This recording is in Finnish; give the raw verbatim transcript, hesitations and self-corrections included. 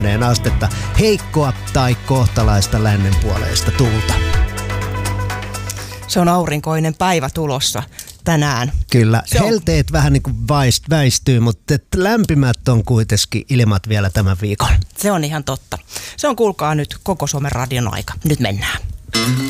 astetta heikkoa tai kohtalaista lännenpuoleista tuulta. Se on aurinkoinen päivä tulossa tänään. Kyllä, Se on... helteet vähän niin kuin väistyy, mutta lämpimät on kuitenkin ilmat vielä tämän viikon. Se on ihan totta. Se on, kuulkaa, nyt koko Suomen radion aika. Nyt mennään.